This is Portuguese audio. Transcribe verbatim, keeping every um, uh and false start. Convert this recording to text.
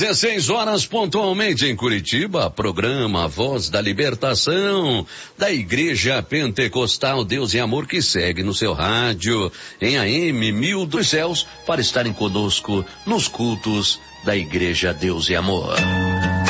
dezesseis horas pontualmente em Curitiba, programa Voz da Libertação da Igreja Pentecostal Deus e Amor, que segue no seu rádio em A M mil dos céus para estarem conosco nos cultos da Igreja Deus e Amor.